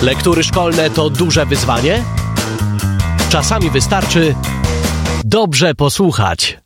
Lektury szkolne to duże wyzwanie? Czasami wystarczy dobrze posłuchać.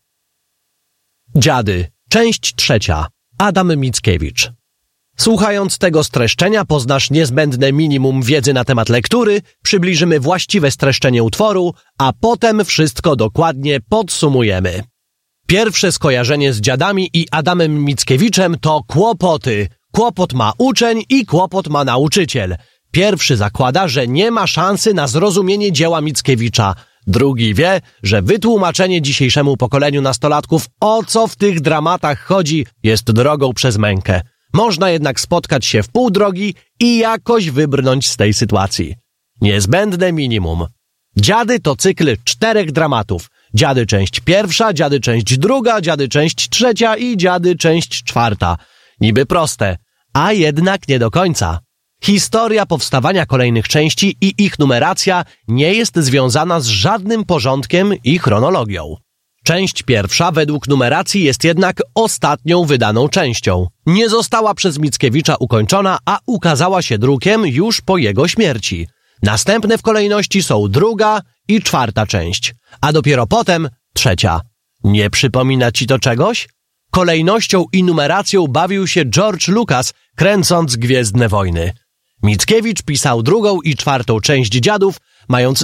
Dziady, część 3. Adam Mickiewicz. Słuchając tego streszczenia poznasz niezbędne minimum wiedzy na temat lektury, przybliżymy właściwe streszczenie utworu, a potem wszystko dokładnie podsumujemy. Pierwsze skojarzenie z dziadami i Adamem Mickiewiczem to kłopoty. Kłopot ma uczeń i kłopot ma nauczyciel. Pierwszy zakłada, że nie ma szansy na zrozumienie dzieła Mickiewicza. Drugi wie, że wytłumaczenie dzisiejszemu pokoleniu nastolatków, o co w tych dramatach chodzi, jest drogą przez mękę. Można jednak spotkać się w pół drogi i jakoś wybrnąć z tej sytuacji. Niezbędne minimum. Dziady to cykl 4 dramatów. Dziady część 1, dziady część 2, dziady część 3 i dziady część 4. Niby proste, a jednak nie do końca. Historia powstawania kolejnych części i ich numeracja nie jest związana z żadnym porządkiem i chronologią. Część 1 według numeracji jest jednak ostatnią wydaną częścią. Nie została przez Mickiewicza ukończona, a ukazała się drukiem już po jego śmierci. Następne w kolejności są 2. i 4. część, a dopiero potem 3. Nie przypomina ci to czegoś? Kolejnością i numeracją bawił się George Lucas, kręcąc Gwiezdne Wojny. Mickiewicz pisał 2. i 4. część Dziadów, mając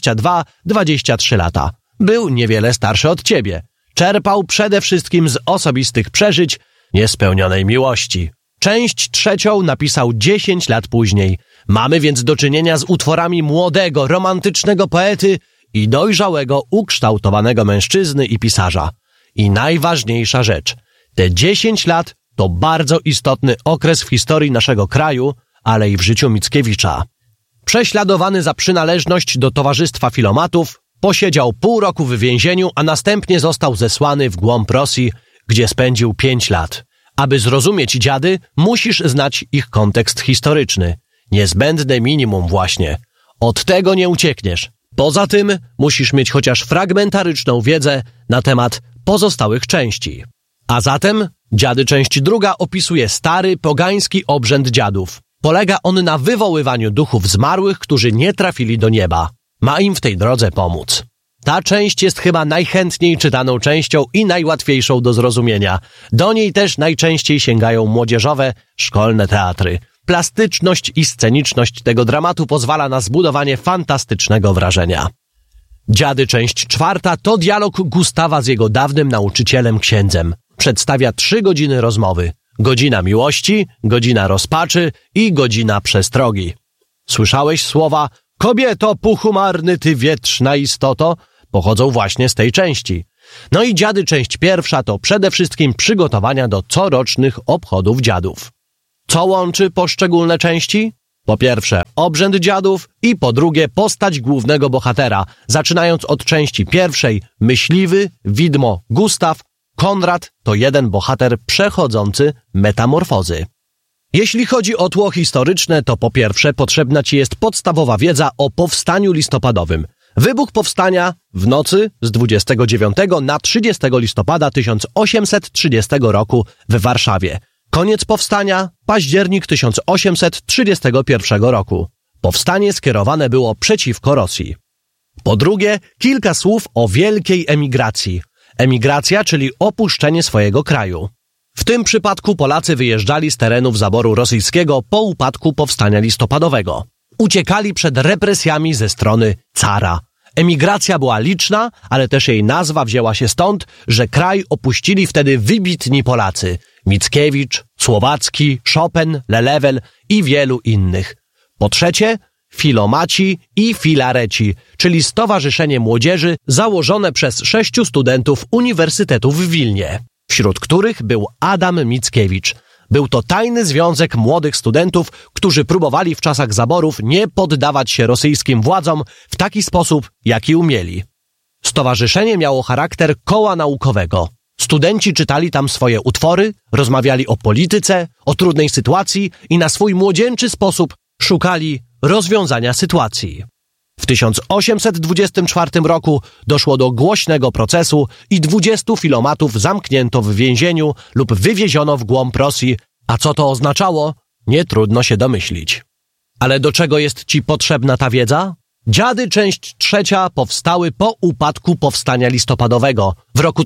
22-23 lata. Był niewiele starszy od ciebie. Czerpał przede wszystkim z osobistych przeżyć, niespełnionej miłości. Część 3. napisał 10 lat później. Mamy więc do czynienia z utworami młodego, romantycznego poety i dojrzałego, ukształtowanego mężczyzny i pisarza. I najważniejsza rzecz. Te 10 lat to bardzo istotny okres w historii naszego kraju, ale i w życiu Mickiewicza. Prześladowany za przynależność do Towarzystwa Filomatów, posiedział pół roku w więzieniu, a następnie został zesłany w głąb Rosji, gdzie spędził 5 lat. Aby zrozumieć dziady, musisz znać ich kontekst historyczny. Niezbędne minimum właśnie. Od tego nie uciekniesz. Poza tym musisz mieć chociaż fragmentaryczną wiedzę na temat pozostałych części. A zatem Dziady część 2 opisuje stary, pogański obrzęd dziadów. Polega on na wywoływaniu duchów zmarłych, którzy nie trafili do nieba. Ma im w tej drodze pomóc. Ta część jest chyba najchętniej czytaną częścią i najłatwiejszą do zrozumienia. Do niej też najczęściej sięgają młodzieżowe, szkolne teatry. Plastyczność i sceniczność tego dramatu pozwala na zbudowanie fantastycznego wrażenia. Dziady część 4 to dialog Gustawa z jego dawnym nauczycielem księdzem. Przedstawia 3 godziny rozmowy. Godzina miłości, godzina rozpaczy i godzina przestrogi. Słyszałeś słowa „Kobieto, puchu marny, ty wietrzna istoto”? Pochodzą właśnie z tej części. No i Dziady część 1 to przede wszystkim przygotowania do corocznych obchodów dziadów. Co łączy poszczególne części? Po pierwsze obrzęd dziadów i po drugie postać głównego bohatera, zaczynając od części 1 myśliwy, widmo, Gustaw, Konrad to jeden bohater przechodzący metamorfozy. Jeśli chodzi o tło historyczne, to po pierwsze potrzebna ci jest podstawowa wiedza o powstaniu listopadowym. Wybuch powstania w nocy z 29 na 30 listopada 1830 roku w Warszawie. Koniec powstania październik 1831 roku. Powstanie skierowane było przeciwko Rosji. Po drugie, kilka słów o wielkiej emigracji. Emigracja, czyli opuszczenie swojego kraju. W tym przypadku Polacy wyjeżdżali z terenów zaboru rosyjskiego po upadku powstania listopadowego. Uciekali przed represjami ze strony cara. Emigracja była liczna, ale też jej nazwa wzięła się stąd, że kraj opuścili wtedy wybitni Polacy. Mickiewicz, Słowacki, Chopin, Lelewel i wielu innych. Po trzecie, Filomaci i Filareci, czyli Stowarzyszenie Młodzieży założone przez 6 studentów Uniwersytetu w Wilnie, wśród których był Adam Mickiewicz. Był to tajny związek młodych studentów, którzy próbowali w czasach zaborów nie poddawać się rosyjskim władzom w taki sposób, jaki umieli. Stowarzyszenie miało charakter koła naukowego. Studenci czytali tam swoje utwory, rozmawiali o polityce, o trudnej sytuacji i na swój młodzieńczy sposób szukali rozwiązania sytuacji. W 1824 roku doszło do głośnego procesu i 20 filomatów zamknięto w więzieniu lub wywieziono w głąb Rosji, a co to oznaczało, nie trudno się domyślić. Ale do czego jest ci potrzebna ta wiedza? Dziady, część 3 powstały po upadku Powstania Listopadowego w roku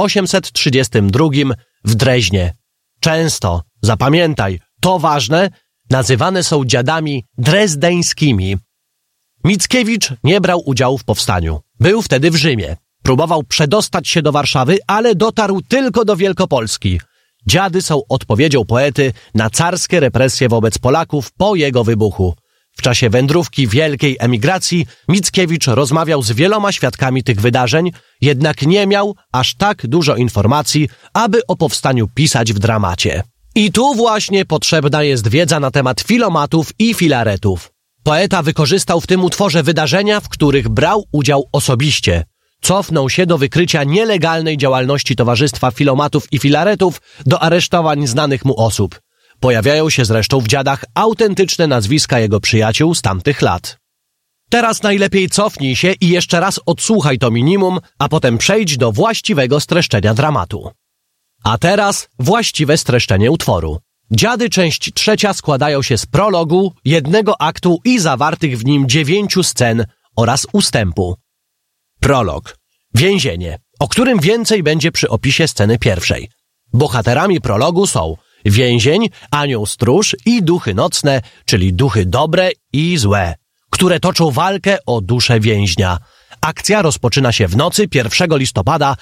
1832 w Dreźnie. Często, zapamiętaj, to ważne, nazywane są dziadami drezdeńskimi. Mickiewicz nie brał udziału w powstaniu. Był wtedy w Rzymie. Próbował przedostać się do Warszawy, ale dotarł tylko do Wielkopolski. Dziady są odpowiedzią poety na carskie represje wobec Polaków po jego wybuchu. W czasie wędrówki wielkiej emigracji Mickiewicz rozmawiał z wieloma świadkami tych wydarzeń, jednak nie miał aż tak dużo informacji, aby o powstaniu pisać w dramacie. I tu właśnie potrzebna jest wiedza na temat filomatów i filaretów. Poeta wykorzystał w tym utworze wydarzenia, w których brał udział osobiście. Cofnął się do wykrycia nielegalnej działalności Towarzystwa Filomatów i Filaretów, do aresztowań znanych mu osób. Pojawiają się zresztą w dziadach autentyczne nazwiska jego przyjaciół z tamtych lat. Teraz najlepiej cofnij się i jeszcze raz odsłuchaj to minimum, a potem przejdź do właściwego streszczenia dramatu. A teraz właściwe streszczenie utworu. Dziady, część 3 składają się z prologu, jednego aktu i zawartych w nim 9 scen oraz ustępu. Prolog. Więzienie, o którym więcej będzie przy opisie sceny pierwszej. Bohaterami prologu są więzień, anioł stróż i duchy nocne, czyli duchy dobre i złe, które toczą walkę o duszę więźnia. Akcja rozpoczyna się w nocy 1 listopada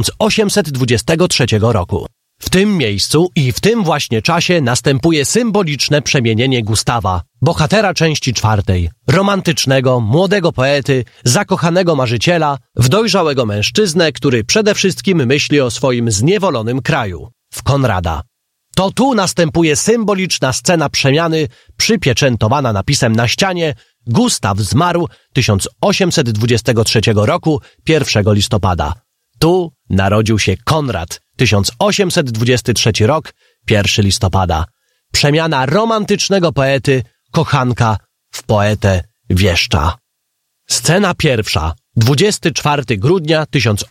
1823 roku. W tym miejscu i w tym właśnie czasie następuje symboliczne przemienienie Gustawa, bohatera części 4, romantycznego, młodego poety, zakochanego marzyciela, w dojrzałego mężczyznę, który przede wszystkim myśli o swoim zniewolonym kraju, w Konrada. To tu następuje symboliczna scena przemiany, przypieczętowana napisem na ścianie: Gustaw zmarł 1823 roku 1 listopada. Tu narodził się Konrad, 1823 rok, 1 listopada. Przemiana romantycznego poety, kochanka, w poetę wieszcza. Scena pierwsza, 24 grudnia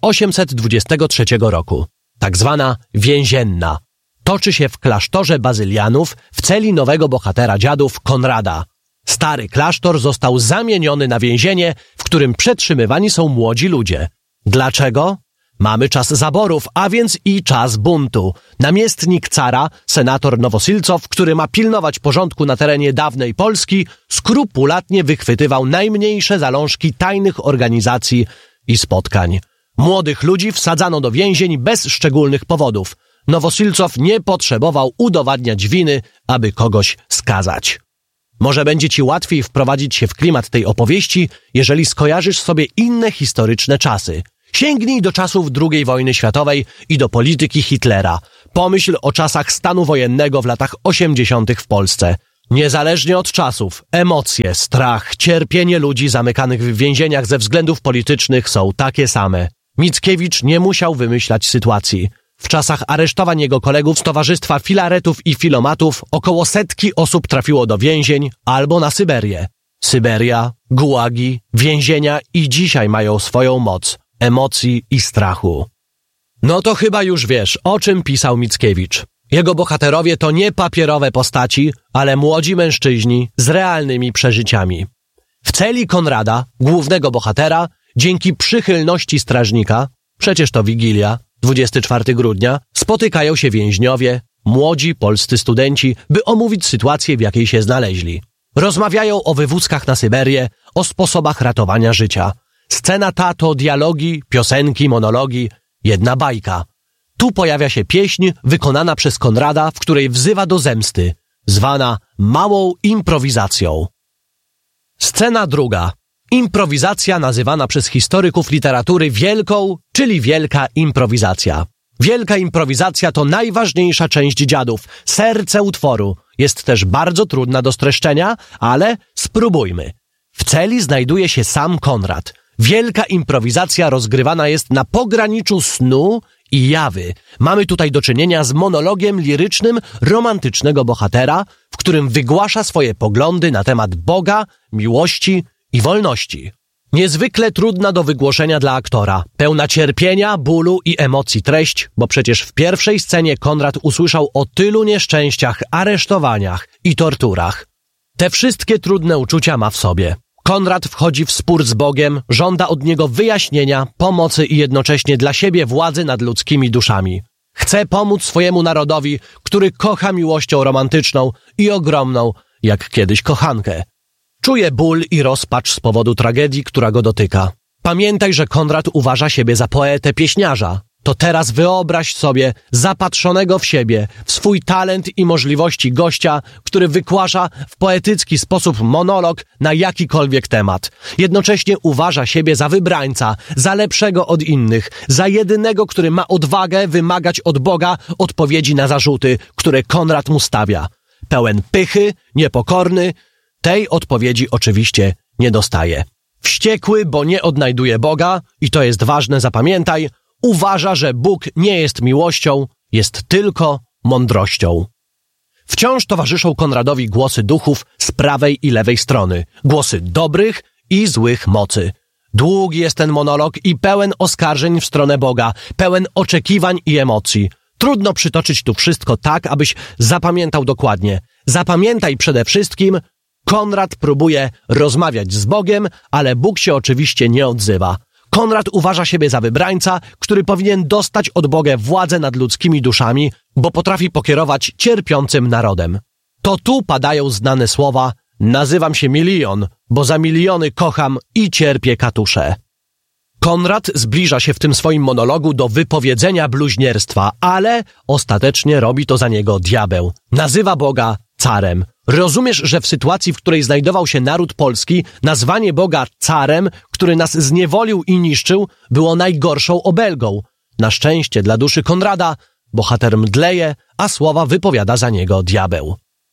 1823 roku. Tak zwana więzienna. Toczy się w klasztorze bazylianów w celi nowego bohatera dziadów Konrada. Stary klasztor został zamieniony na więzienie, w którym przetrzymywani są młodzi ludzie. Dlaczego? Mamy czas zaborów, a więc i czas buntu. Namiestnik cara, senator Nowosilcow, który ma pilnować porządku na terenie dawnej Polski, skrupulatnie wychwytywał najmniejsze zalążki tajnych organizacji i spotkań. Młodych ludzi wsadzano do więzień bez szczególnych powodów. Nowosilcow nie potrzebował udowadniać winy, aby kogoś skazać. Może będzie ci łatwiej wprowadzić się w klimat tej opowieści, jeżeli skojarzysz sobie inne historyczne czasy. Sięgnij do czasów II wojny światowej i do polityki Hitlera. Pomyśl o czasach stanu wojennego w latach 80. w Polsce. Niezależnie od czasów, emocje, strach, cierpienie ludzi zamykanych w więzieniach ze względów politycznych są takie same. Mickiewicz nie musiał wymyślać sytuacji. W czasach aresztowań jego kolegów z Towarzystwa Filaretów i Filomatów około 100 osób trafiło do więzień albo na Syberię. Syberia, gułagi, więzienia i dzisiaj mają swoją moc, emocji i strachu. No to chyba już wiesz, o czym pisał Mickiewicz. Jego bohaterowie to nie papierowe postaci, ale młodzi mężczyźni z realnymi przeżyciami. W celi Konrada, głównego bohatera, dzięki przychylności strażnika, przecież to Wigilia, 24 grudnia, spotykają się więźniowie, młodzi polscy studenci, by omówić sytuację, w jakiej się znaleźli. Rozmawiają o wywózkach na Syberię, o sposobach ratowania życia. Scena ta to dialogi, piosenki, monologi, jedna bajka. Tu pojawia się pieśń wykonana przez Konrada, w której wzywa do zemsty, zwana małą improwizacją. Scena druga. Improwizacja nazywana przez historyków literatury wielką, czyli wielka improwizacja. Wielka improwizacja to najważniejsza część dziadów, serce utworu. Jest też bardzo trudna do streszczenia, ale spróbujmy. W celi znajduje się sam Konrad. Wielka improwizacja rozgrywana jest na pograniczu snu i jawy. Mamy tutaj do czynienia z monologiem lirycznym romantycznego bohatera, w którym wygłasza swoje poglądy na temat Boga, miłości i wolności. Niezwykle trudna do wygłoszenia dla aktora, pełna cierpienia, bólu i emocji treść, bo przecież w pierwszej scenie Konrad usłyszał o tylu nieszczęściach, aresztowaniach i torturach. Te wszystkie trudne uczucia ma w sobie. Konrad wchodzi w spór z Bogiem, żąda od Niego wyjaśnienia, pomocy i jednocześnie dla siebie władzy nad ludzkimi duszami. Chce pomóc swojemu narodowi, który kocha miłością romantyczną i ogromną, jak kiedyś kochankę. Czuje ból i rozpacz z powodu tragedii, która go dotyka. Pamiętaj, że Konrad uważa siebie za poetę pieśniarza. To teraz wyobraź sobie zapatrzonego w siebie, w swój talent i możliwości gościa, który wygłasza w poetycki sposób monolog na jakikolwiek temat. Jednocześnie uważa siebie za wybrańca, za lepszego od innych, za jedynego, który ma odwagę wymagać od Boga odpowiedzi na zarzuty, które Konrad mu stawia. Pełen pychy, niepokorny, tej odpowiedzi oczywiście nie dostaje. Wściekły, bo nie odnajduje Boga, i to jest ważne, zapamiętaj, uważa, że Bóg nie jest miłością, jest tylko mądrością. Wciąż towarzyszą Konradowi głosy duchów z prawej i lewej strony, głosy dobrych i złych mocy. Długi jest ten monolog i pełen oskarżeń w stronę Boga, pełen oczekiwań i emocji. Trudno przytoczyć tu wszystko tak, abyś zapamiętał dokładnie. Zapamiętaj przede wszystkim, Konrad próbuje rozmawiać z Bogiem, ale Bóg się oczywiście nie odzywa. Konrad uważa siebie za wybrańca, który powinien dostać od Boga władzę nad ludzkimi duszami, bo potrafi pokierować cierpiącym narodem. To tu padają znane słowa: nazywam się milion, bo za miliony kocham i cierpię katusze. Konrad zbliża się w tym swoim monologu do wypowiedzenia bluźnierstwa, ale ostatecznie robi to za niego diabeł. Nazywa Boga carem. Rozumiesz, że w sytuacji, w której znajdował się naród polski, nazwanie Boga carem, który nas zniewolił i niszczył, było najgorszą obelgą. Na szczęście dla duszy Konrada bohater mdleje, a słowa wypowiada za niego diabeł.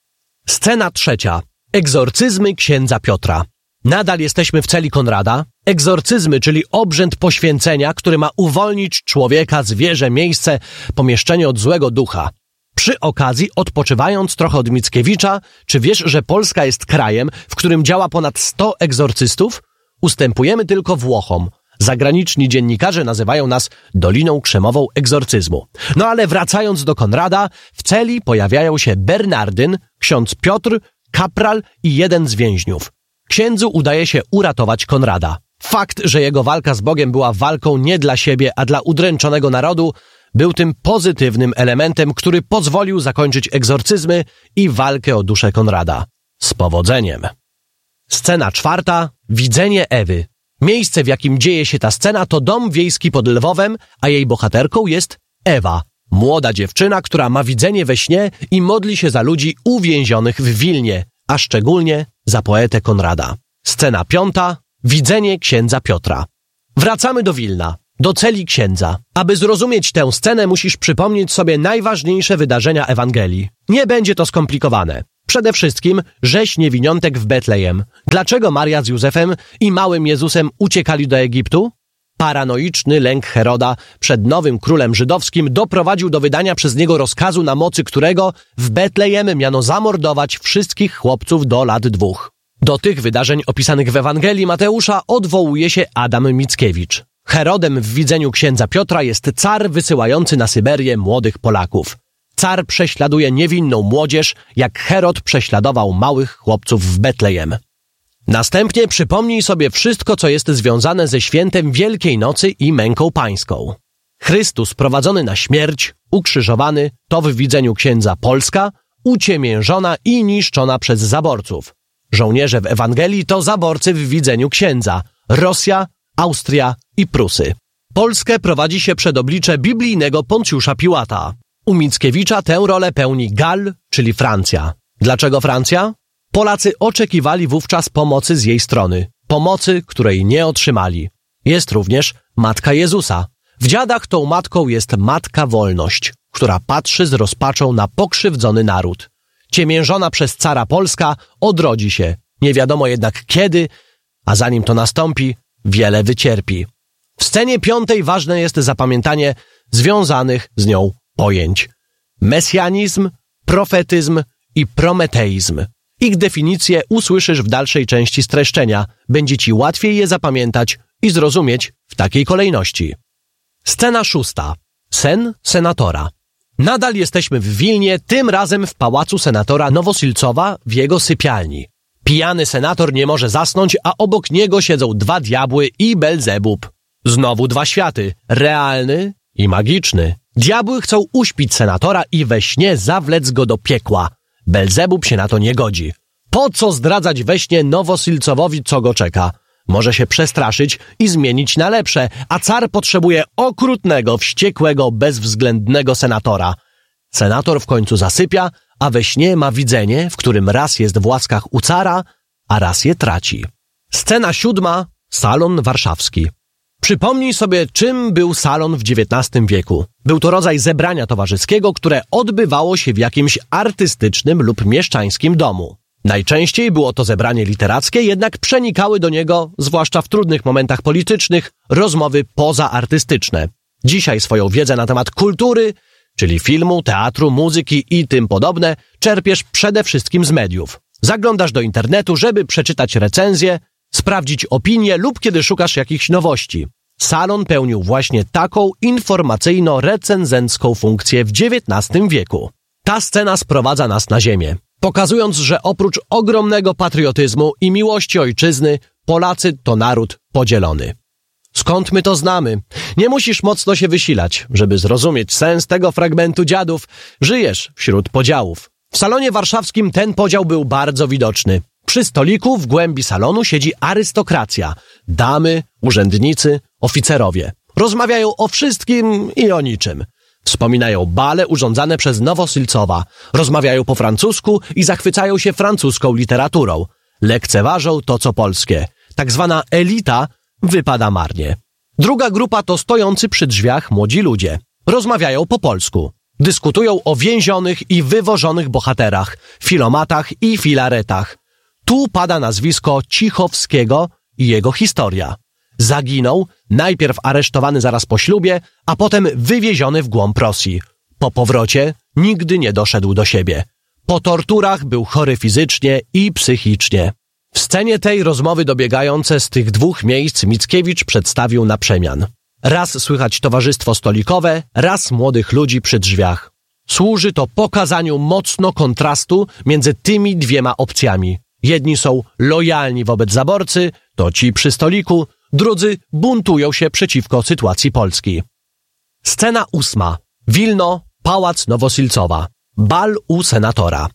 Scena 3. Egzorcyzmy księdza Piotra. Nadal jesteśmy w celi Konrada. Egzorcyzmy, czyli obrzęd poświęcenia, który ma uwolnić człowieka, zwierzę, miejsce, pomieszczenie od złego ducha. Przy okazji, odpoczywając trochę od Mickiewicza, czy wiesz, że Polska jest krajem, w którym działa ponad 100 egzorcystów? Ustępujemy tylko Włochom. Zagraniczni dziennikarze nazywają nas Doliną Krzemową egzorcyzmu. No ale wracając do Konrada, w celi pojawiają się Bernardyn, ksiądz Piotr, kapral i jeden z więźniów. Księdzu udaje się uratować Konrada. Fakt, że jego walka z Bogiem była walką nie dla siebie, a dla udręczonego narodu, był tym pozytywnym elementem, który pozwolił zakończyć egzorcyzmy i walkę o duszę Konrada. Z powodzeniem. Scena 4. Widzenie Ewy. Miejsce, w jakim dzieje się ta scena, to dom wiejski pod Lwowem, a jej bohaterką jest Ewa. Młoda dziewczyna, która ma widzenie we śnie i modli się za ludzi uwięzionych w Wilnie, a szczególnie za poetę Konrada. Scena 5. Widzenie księdza Piotra. Wracamy do Wilna, do celi księdza. Aby zrozumieć tę scenę, musisz przypomnieć sobie najważniejsze wydarzenia Ewangelii. Nie będzie to skomplikowane. Przede wszystkim rzeź niewiniątek w Betlejem. Dlaczego Maria z Józefem i małym Jezusem uciekali do Egiptu? Paranoiczny lęk Heroda przed nowym królem żydowskim doprowadził do wydania przez niego rozkazu, na mocy którego w Betlejem miano zamordować wszystkich chłopców do lat 2. Do tych wydarzeń opisanych w Ewangelii Mateusza odwołuje się Adam Mickiewicz. Herodem w widzeniu księdza Piotra jest car wysyłający na Syberię młodych Polaków. Car prześladuje niewinną młodzież, jak Herod prześladował małych chłopców w Betlejem. Następnie przypomnij sobie wszystko, co jest związane ze świętem Wielkiej Nocy i męką pańską. Chrystus prowadzony na śmierć, ukrzyżowany, to w widzeniu księdza Polska, uciemiężona i niszczona przez zaborców. Żołnierze w Ewangelii to zaborcy w widzeniu księdza, Rosja, Austria i Prusy. Polskę prowadzi się przed oblicze biblijnego Poncjusza Piłata. U Mickiewicza tę rolę pełni Gal, czyli Francja. Dlaczego Francja? Polacy oczekiwali wówczas pomocy z jej strony. Pomocy, której nie otrzymali. Jest również Matka Jezusa. W Dziadach tą matką jest Matka Wolność, która patrzy z rozpaczą na pokrzywdzony naród. Ciemiężona przez cara Polska odrodzi się. Nie wiadomo jednak kiedy, a zanim to nastąpi, wiele wycierpi. W scenie 5 ważne jest zapamiętanie związanych z nią pojęć. Mesjanizm, profetyzm i prometeizm. Ich definicje usłyszysz w dalszej części streszczenia. Będzie ci łatwiej je zapamiętać i zrozumieć w takiej kolejności. Scena 6. Sen senatora. Nadal jesteśmy w Wilnie, tym razem w pałacu senatora Nowosilcowa w jego sypialni. Pijany senator nie może zasnąć, a obok niego siedzą 2 diabły i Belzebub. Znowu 2 światy, realny i magiczny. Diabły chcą uśpić senatora i we śnie zawlec go do piekła. Belzebub się na to nie godzi. Po co zdradzać we śnie Nowosilcowowi, co go czeka? Może się przestraszyć i zmienić na lepsze, a car potrzebuje okrutnego, wściekłego, bezwzględnego senatora. Senator w końcu zasypia, a we śnie ma widzenie, w którym raz jest w łaskach u cara, a raz je traci. Scena 7. Salon warszawski. Przypomnij sobie, czym był salon w XIX wieku. Był to rodzaj zebrania towarzyskiego, które odbywało się w jakimś artystycznym lub mieszczańskim domu. Najczęściej było to zebranie literackie, jednak przenikały do niego, zwłaszcza w trudnych momentach politycznych, rozmowy pozaartystyczne. Dzisiaj swoją wiedzę na temat kultury, czyli filmu, teatru, muzyki i tym podobne, czerpiesz przede wszystkim z mediów. Zaglądasz do internetu, żeby przeczytać recenzje, sprawdzić opinie lub kiedy szukasz jakichś nowości. Salon pełnił właśnie taką informacyjno-recenzencką funkcję w XIX wieku. Ta scena sprowadza nas na ziemię, pokazując, że oprócz ogromnego patriotyzmu i miłości ojczyzny, Polacy to naród podzielony. Skąd my to znamy? Nie musisz mocno się wysilać, żeby zrozumieć sens tego fragmentu Dziadów. Żyjesz wśród podziałów. W salonie warszawskim ten podział był bardzo widoczny. Przy stoliku w głębi salonu siedzi arystokracja. Damy, urzędnicy, oficerowie. Rozmawiają o wszystkim i o niczym. Wspominają bale urządzane przez Nowosilcowa. Rozmawiają po francusku i zachwycają się francuską literaturą. Lekceważą to, co polskie. Tak zwana elita wypada marnie. Druga grupa to stojący przy drzwiach młodzi ludzie. Rozmawiają po polsku. Dyskutują o więzionych i wywożonych bohaterach, filomatach i filaretach. Tu pada nazwisko Cichowskiego i jego historia. Zaginął, najpierw aresztowany zaraz po ślubie, a potem wywieziony w głąb Rosji. Po powrocie nigdy nie doszedł do siebie. Po torturach był chory fizycznie i psychicznie. W scenie tej rozmowy dobiegające z tych 2 miejsc Mickiewicz przedstawił na przemian. Raz słychać towarzystwo stolikowe, raz młodych ludzi przy drzwiach. Służy to pokazaniu mocno kontrastu między tymi 2 opcjami. Jedni są lojalni wobec zaborcy, to ci przy stoliku, drudzy buntują się przeciwko sytuacji Polski. Scena 8. Wilno, Pałac Nowosilcowa. Bal u senatora.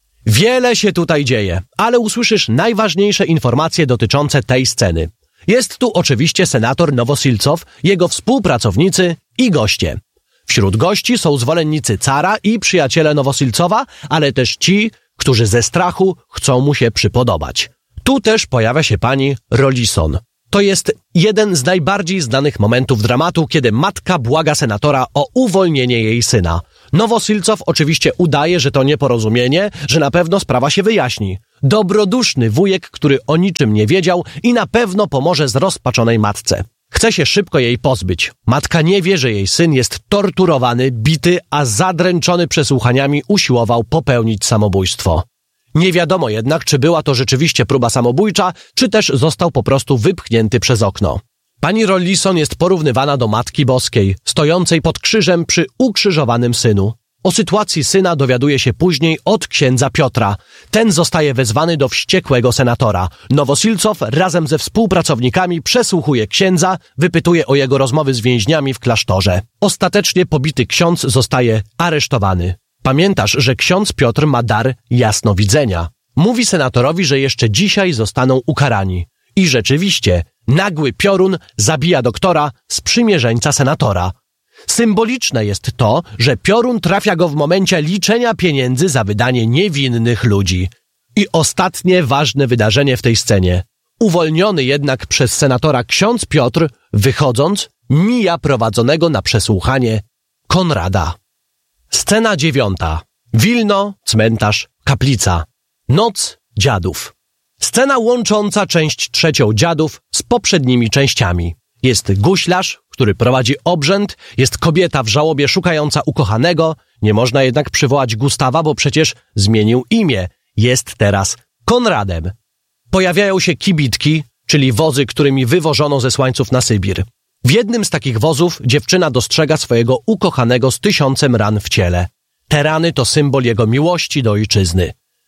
Wiele się tutaj dzieje, ale usłyszysz najważniejsze informacje dotyczące tej sceny. Jest tu oczywiście senator Nowosilcow, jego współpracownicy i goście. Wśród gości są zwolennicy cara i przyjaciele Nowosilcowa, ale też ci, którzy ze strachu chcą mu się przypodobać. Tu też pojawia się pani Rollison. To jest jeden z najbardziej znanych momentów dramatu, kiedy matka błaga senatora o uwolnienie jej syna. Nowosilcow oczywiście udaje, że to nieporozumienie, że na pewno sprawa się wyjaśni. Dobroduszny wujek, który o niczym nie wiedział i na pewno pomoże zrozpaczonej matce. Chce się szybko jej pozbyć. Matka nie wie, że jej syn jest torturowany, bity, a zadręczony przesłuchaniami usiłował popełnić samobójstwo. Nie wiadomo jednak, czy była to rzeczywiście próba samobójcza, czy też został po prostu wypchnięty przez okno. Pani Rollison jest porównywana do Matki Boskiej, stojącej pod krzyżem przy ukrzyżowanym synu. O sytuacji syna dowiaduje się później od księdza Piotra. Ten zostaje wezwany do wściekłego senatora. Nowosilcow razem ze współpracownikami przesłuchuje księdza, wypytuje o jego rozmowy z więźniami w klasztorze. Ostatecznie pobity ksiądz zostaje aresztowany. Pamiętasz, że ksiądz Piotr ma dar jasnowidzenia. Mówi senatorowi, że jeszcze dzisiaj zostaną ukarani. I rzeczywiście, nagły piorun zabija doktora, sprzymierzeńca senatora. Symboliczne jest to, że piorun trafia go w momencie liczenia pieniędzy za wydanie niewinnych ludzi. I ostatnie ważne wydarzenie w tej scenie. Uwolniony jednak przez senatora ksiądz Piotr, wychodząc, mija prowadzonego na przesłuchanie Konrada. Scena 9. Wilno, cmentarz, kaplica. Noc Dziadów. Scena łącząca część 3 Dziadów z poprzednimi częściami. Jest guślarz, który prowadzi obrzęd, jest kobieta w żałobie szukająca ukochanego, nie można jednak przywołać Gustawa, bo przecież zmienił imię, jest teraz Konradem. Pojawiają się kibitki, czyli wozy, którymi wywożono zesłańców na Sybir. W jednym z takich wozów dziewczyna dostrzega swojego ukochanego z 1000 ran w ciele. Te rany to symbol jego miłości do ojczyzny.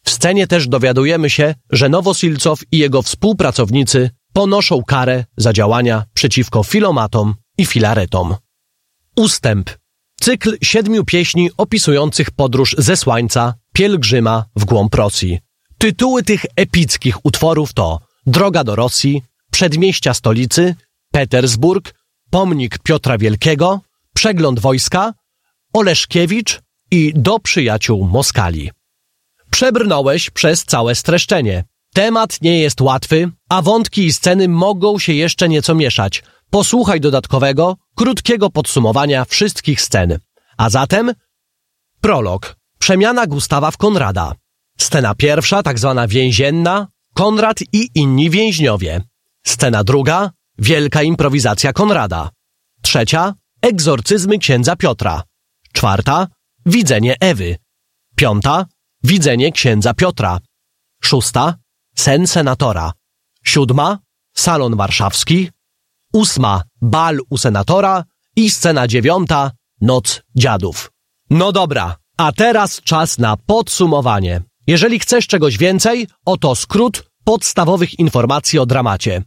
W scenie też dowiadujemy się, że Nowosilcow i jego współpracownicy ponoszą karę za działania przeciwko filomatom i filaretom. Ustęp. Cykl 7 pieśni opisujących podróż zesłańca, pielgrzyma w głąb Rosji. Tytuły tych epickich utworów to Droga do Rosji, Przedmieścia stolicy, Petersburg, Pomnik Piotra Wielkiego, Przegląd wojska, Oleszkiewicz i Do przyjaciół Moskali. Przebrnąłeś przez całe streszczenie. Temat nie jest łatwy, a wątki i sceny mogą się jeszcze nieco mieszać. Posłuchaj dodatkowego, krótkiego podsumowania wszystkich scen. A zatem prolog. Przemiana Gustawa w Konrada. Scena pierwsza, tak zwana więzienna, Konrad i inni więźniowie. Scena druga, wielka improwizacja Konrada. Trzecia, egzorcyzmy księdza Piotra. Czwarta, widzenie Ewy. Piąta, widzenie księdza Piotra. Szósta, sen senatora. Siódma, salon warszawski. Ósma, bal u senatora. I scena dziewiąta, noc dziadów. No dobra, a teraz czas na podsumowanie. Jeżeli chcesz czegoś więcej, oto skrót podstawowych informacji o dramacie.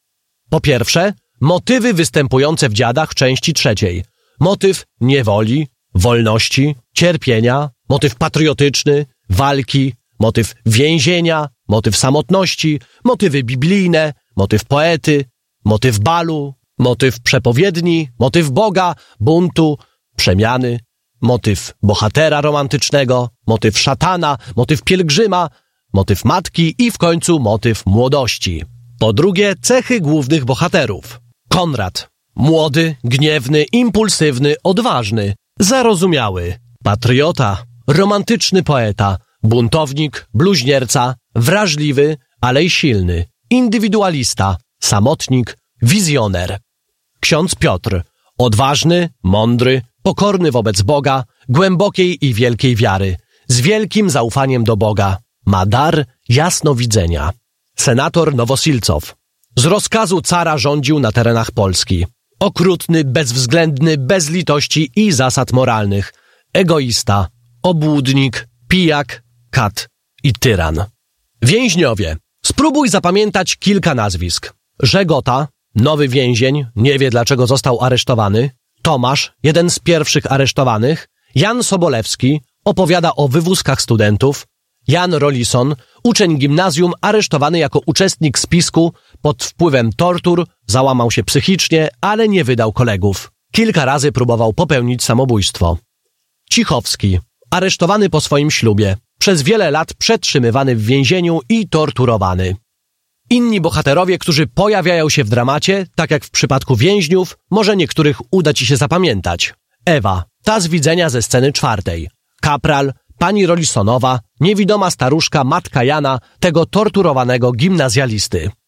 Po pierwsze, motywy występujące w Dziadach części trzeciej. Motyw niewoli, wolności, cierpienia, motyw patriotyczny, walki, motyw więzienia, motyw samotności, motywy biblijne, motyw poety, motyw balu, motyw przepowiedni, motyw Boga, buntu, przemiany, motyw bohatera romantycznego, motyw szatana, motyw pielgrzyma, motyw matki i w końcu motyw młodości. Po drugie, cechy głównych bohaterów. Konrad. Młody, gniewny, impulsywny, odważny, zarozumiały, patriota, romantyczny poeta, buntownik, bluźnierca, wrażliwy, ale i silny, indywidualista, samotnik, wizjoner. Ksiądz Piotr. Odważny, mądry, pokorny wobec Boga, głębokiej i wielkiej wiary, z wielkim zaufaniem do Boga. Ma dar jasnowidzenia. Senator Nowosilcow. Z rozkazu cara rządził na terenach Polski. Okrutny, bezwzględny, bez litości i zasad moralnych. Egoista, obłudnik, pijak, kat i tyran. Więźniowie. Spróbuj zapamiętać kilka nazwisk. Żegota, nowy więzień, nie wie dlaczego został aresztowany. Tomasz, jeden z pierwszych aresztowanych. Jan Sobolewski, opowiada o wywózkach studentów. Jan Rolison, uczeń gimnazjum, aresztowany jako uczestnik spisku, pod wpływem tortur, załamał się psychicznie, ale nie wydał kolegów. Kilka razy próbował popełnić samobójstwo. Cichowski, aresztowany po swoim ślubie, przez wiele lat przetrzymywany w więzieniu i torturowany. Inni bohaterowie, którzy pojawiają się w dramacie, tak jak w przypadku więźniów, może niektórych uda ci się zapamiętać. Ewa, ta z widzenia ze sceny czwartej. Kapral, pani Rolisonowa, niewidoma staruszka, matka Jana, tego torturowanego gimnazjalisty.